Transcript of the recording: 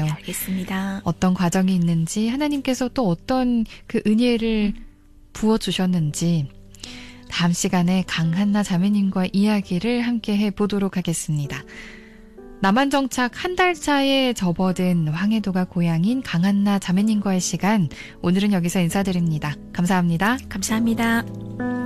알겠습니다. 어떤 과정이 있는지 하나님께서 또 어떤 그 은혜를 부어주셨는지 다음 시간에 강한나 자매님과 이야기를 함께 해보도록 하겠습니다. 남한 정착 한 달 차에 접어든 황해도가 고향인 강한나 자매님과의 시간, 오늘은 여기서 인사드립니다. 감사합니다. 감사합니다.